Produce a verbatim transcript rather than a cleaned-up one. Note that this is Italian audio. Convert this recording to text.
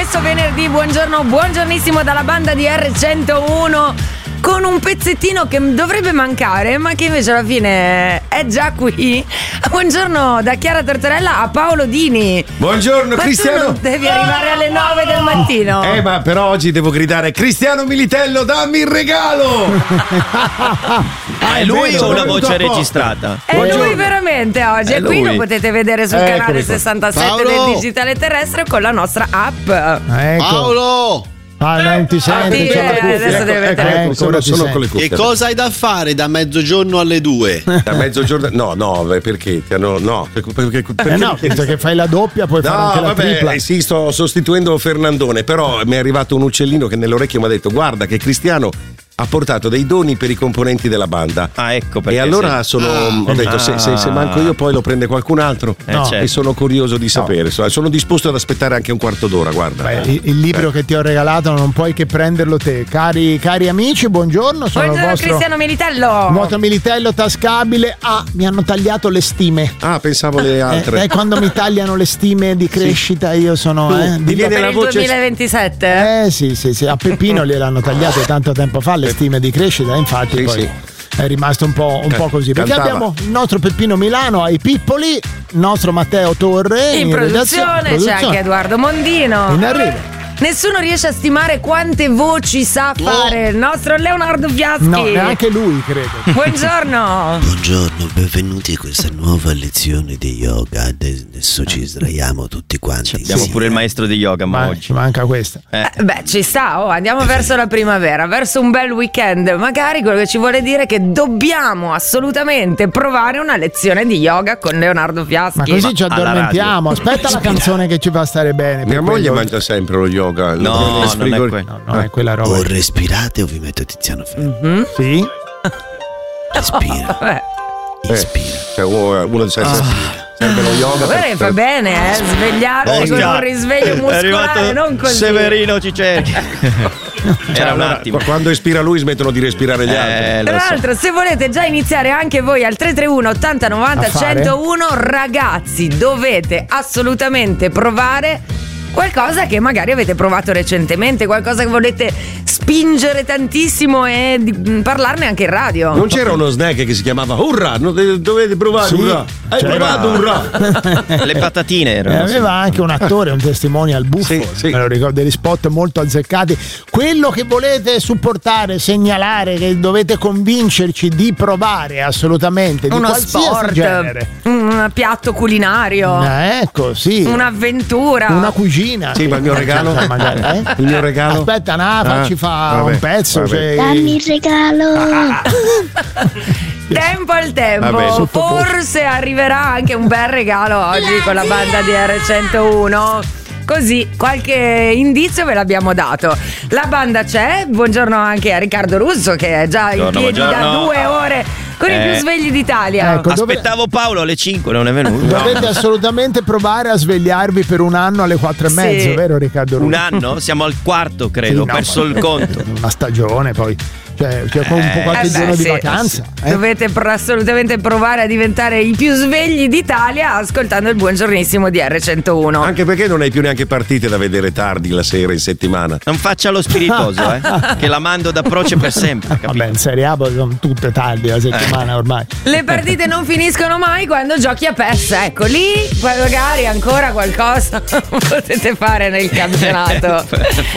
questo venerdì. Buongiorno, buongiornissimo dalla banda di erre centouno, con un pezzettino che dovrebbe mancare, ma che invece alla fine è già qui. Buongiorno da Chiara Tortorella a Paolo Dini. Buongiorno, ma Cristiano. Tu non devi arrivare alle nove del mattino. Eh, ma però oggi devo gridare: Cristiano Militello, dammi il regalo. Ah, è lui o una voce registrata? È Buongiorno. lui veramente oggi. È E qui lui. lo potete vedere sul Eccomi canale qua. sessantasette Paolo. del Digitale Terrestre con la nostra app. Ecco. Paolo, Ah, non ti senti? sì, c'è la eh, cuffia. adesso deve ecco, mettere- ecco, sono, Ora ti sono senti. con le cuffie. che cosa hai da fare da mezzogiorno alle due? Da mezzogiorno? No, no, beh, perché? Ti hanno- no, perché, perché, perché Eh no, visto che fai la doppia puoi fare No, anche la vabbè, tripla. eh, sì, sto sostituendo Fernandone, però mi è arrivato un uccellino che nell'orecchio mi ha detto: guarda che Cristiano ha portato dei doni per i componenti della banda. Ah, ecco perché. E allora sì. sono, Ah. ho detto: se, se- se manco io, poi lo prende qualcun altro. Eh, No. certo. E sono curioso di sapere. Sono- Sono disposto ad aspettare anche un quarto d'ora. Guarda, Beh, il, il libro che ti ho regalato non puoi che prenderlo te. Cari, cari amici, buongiorno. Sono il Buongiorno vostro, Cristiano Militello. il vostro militello tascabile. Ah, mi hanno tagliato le stime. Ah, pensavo le Eh, altre. eh, quando mi tagliano le stime di crescita io sono... Tu, eh, ti di- viene Per la il voce- duemilaventisette? Eh sì, sì, sì, a Peppino gliel'hanno tagliate tanto tempo fa le stime di crescita, infatti Sì, poi sì. è rimasto un po', un Ca- po' così. Perché cantava. abbiamo il nostro Peppino Milano ai Pippoli, il nostro Matteo Torre In produzione, redazione, c'è anche Edoardo Mondino. in arrivo. Nessuno riesce a stimare quante voci sa fare il nostro Leonardo Fiaschi. No, neanche lui credo. Buongiorno. Buongiorno, benvenuti a questa nuova lezione di yoga. Adesso ci sdraiamo tutti quanti. Abbiamo Sì. pure il maestro di yoga, ma Ma oggi. ci manca questa. Eh. Eh, Beh, ci sta, oh, andiamo verso la primavera, verso un bel weekend. Magari quello che ci vuole dire è che dobbiamo assolutamente provare una lezione di yoga con Leonardo Fiaschi. Ma così ci alla addormentiamo. Aspetta la canzone che ci fa stare bene. Mia per moglie quello- mangia sempre lo yoga. Lo No, prende nel non è frigorifero. quello. No, no, è quella roba. O respirate o vi metto Tiziano Ferro. Mhm. Sì? Respira, Vabbè, Eh, ispira. cioè, uno uno serve, serve lo yoga. guarda per- che fa bene, eh, svegliarsi con un risveglio muscolare, non così. Severino ci cerca. Era un Allora, attimo. quando espira lui smettono di respirare gli altri. Eh, Tra lo so. l'altro, se volete già iniziare anche voi al tre tre uno ottanta novanta A fare? centouno, ragazzi, dovete assolutamente provare qualcosa che magari avete provato recentemente, qualcosa che volete spingere tantissimo e di- mh, parlarne anche in radio. Non c'era uno snack che si chiamava Urra? No, de- dovete provare Sì, Urra. Hai c'era. provato Urra? Le patatine E erano. aveva anche un attore, un testimonial buffo, Sì, sì. me lo ricordo, degli spot molto azzeccati. Quello che volete supportare, segnalare, che dovete convincerci di provare assolutamente, di Uno qualsiasi sport, genere. un piatto culinario, Eh, ecco, sì. un'avventura. Una cucina. Sì, ma il mio regalo? Magari, eh? Il mio regalo? Aspetta, no, facci Ah, fa vabbè, un pezzo. vabbè. Cioè... Dammi il regalo. Tempo al tempo, Vabbè, sottoposto. forse arriverà anche un bel regalo oggi con la banda di erre centouno. Così qualche indizio ve l'abbiamo dato. La banda c'è, buongiorno anche a Riccardo Russo che è già in Buongiorno, piedi da buongiorno. due ore con i Eh. più svegli d'Italia. Ecco, dove- Aspettavo Paolo alle cinque, non è venuto. Dovete assolutamente provare a svegliarvi per un anno alle quattro e Sì. mezzo, vero Riccardo? Un Russo? anno? Siamo al quarto, credo. Sì, Ho no, perso ma- il conto. Una stagione poi. Cioè, cioè con un po' qualche Eh beh, giorno sì. di vacanza. eh. Dovete pr- assolutamente provare a diventare i più svegli d'Italia ascoltando il buongiornissimo di erre centouno. Anche perché non hai più neanche partite da vedere tardi la sera in settimana. Non faccia lo spiritoso, eh. Che la mando da Proce per sempre, capito? Vabbè, in Serie A poi sono tutte tardi la settimana ormai. Le partite non finiscono mai quando giochi a PES, ecco lì magari ancora qualcosa potete fare nel campionato.